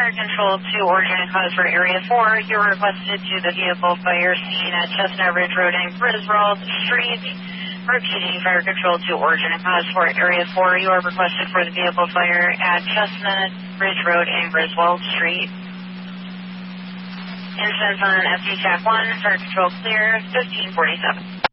Fire Control to origin and cause for Area 4. You're requested to the vehicle fire scene at Chestnut Ridge Road and Griswold Street. Repeating, Fire Control to origin and cause for Area 4. You are requested for the vehicle fire at Chestnut Ridge Road and Griswold Street. Incidents on FD Track 1, Fire Control clear, 1547.